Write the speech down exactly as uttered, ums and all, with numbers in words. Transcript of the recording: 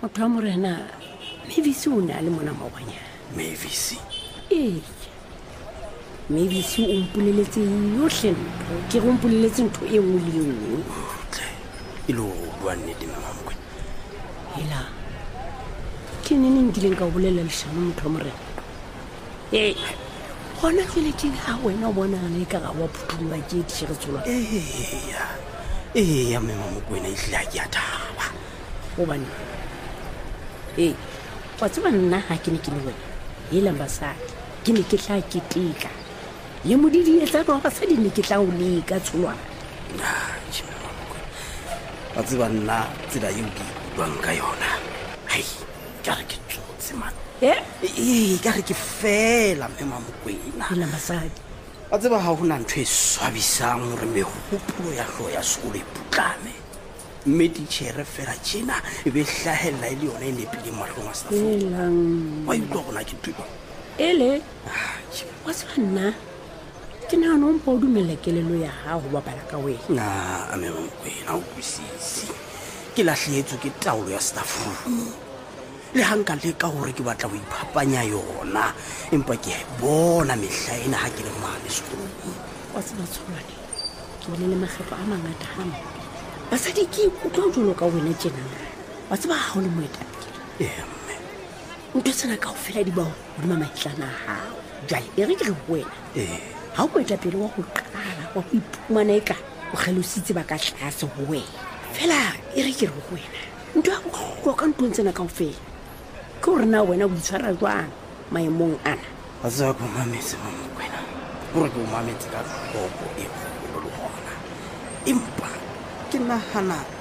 motho wa morena Mavis o ne a le mona maobanya. Mavis ee Mavis o mpoleletse yohle ntho ke go mpoleletse ntho e nngwe le e nngwe e lo bua nnete Mmamokwe. hela ke nene nkileng ka o bolela leshano motho wa morena ee gona tšweletšeng ga wena o bonagana e ka ga wa phuthuloga ke dišegetsolwa eya eya Mmamokwe ena e tlile a ke a thaba gobane ee wa tseba nna ga ke ne ke le wena hela basadi ke ne ke tla keteka le modidi etsa ba basadi ne ke tla o leka tsholwana wa tseba nna tsela eo ke buang ka yona hai ka re ke tsotse man ee ka re ke fela Mmamakwena hela basadi wa tseba ga go na ntho e swabisang gore megopolo ya tlho ya sekolo e putlame mme ditšhere fela tšena e be hlagelela e le yona e nepileng matlhong a stafo wa utlwa gona ke tuba ele wa tseba nna ke nagana o mpa o dumela kelelo ya gago bapala ka wena a Mmamakwena o kwisise ke latlhetswe ke taolo ya stafroom le hanka le ka gore ke batla go iphapanya yona empa ke a bona mehla ena ga ke le mane sekolong wa tseba tsholwane ke bile le makgetlo a mangata gama basadi ke ikutlwa jalo ka wena tjenana wa tseba ga o le moetapele emme ntho tsena kao fela di bao godima maitlana a gago jale e re ke re wena ee ga o moetapele wa go qala wa go iphumana e ka o kgalositse ba ka tlase go wena fela e re ke re go wena ntho ya botlhokwa ka ntong tsena kao fela ke gore na wena o itshwara jwang maemong ana a tseba ko mametse Mmamakwena gore ke o mametse ka tlhoko e kgolo le gona empa ke nagana